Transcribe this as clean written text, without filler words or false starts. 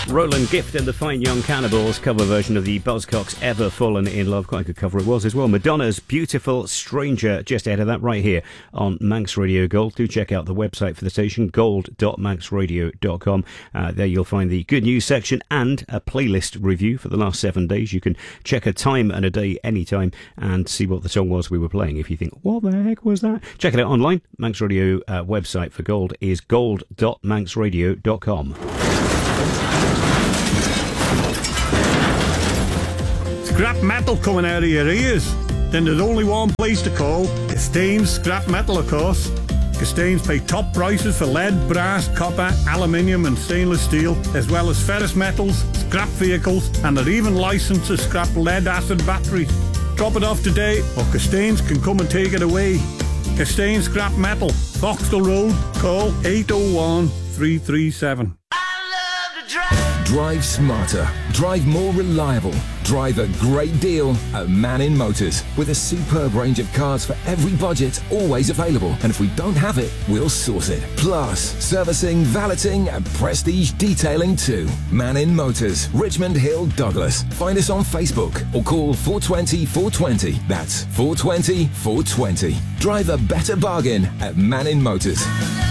Roland Gift and the Fine Young Cannibals cover version of the Buzzcocks' Ever Fallen in Love. Quite a good cover it was as well. Madonna's Beautiful Stranger just ahead of that right here on Manx Radio Gold. Do check out the website for the station, gold.manxradio.com. There you'll find the good news section and a playlist review for the last 7 days. You can check a time and a day anytime and see what the song was we were playing. If you think, what the heck was that? Check it out online. Manx Radio website for Gold is gold.manxradio.com. Scrap metal coming out of your ears? Then there's only one place to call. Castains Scrap Metal, of course. Castains pay top prices for lead, brass, copper, aluminium and stainless steel, as well as ferrous metals, scrap vehicles, and they're even licensed to scrap lead-acid batteries. Drop it off today, or Castains can come and take it away. Castains Scrap Metal, Foxtel Road, call 801 337. Drive smarter, drive more reliable, drive a great deal at Mannin Motors. With a superb range of cars for every budget, always available. And if we don't have it, we'll source it. Plus, servicing, valeting and prestige detailing too. Mannin Motors, Richmond Hill, Douglas. Find us on Facebook or call 420 420. That's 420 420. Drive a better bargain at Mannin Motors.